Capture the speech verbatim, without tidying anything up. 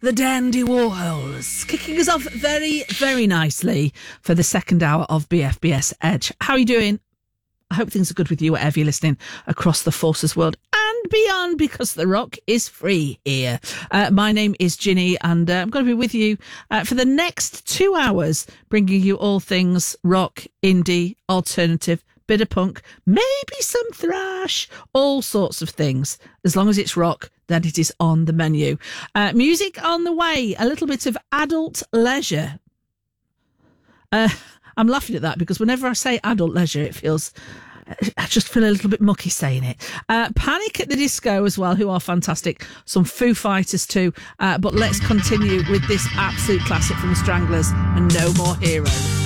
The Dandy Warhols, kicking us off very, very nicely for the second hour of B F B S Edge. How are you doing? I hope things are good with you, wherever you're listening across the Forces world and beyond, because the rock is free here. Uh, my name is Ginny, and uh, I'm going to be with you uh, for the next two hours, bringing you all things rock, indie, alternative, bit of punk, maybe some thrash, all sorts of things. As long as it's rock, then it is on the menu. Uh, music on the way, a little bit of adult leisure. Uh, I'm laughing at that because whenever I say adult leisure, it feels, I just feel a little bit mucky saying it. Uh, Panic at the Disco as well, who are fantastic. Some Foo Fighters too. Uh, but let's continue with this absolute classic from the Stranglers and No More Heroes.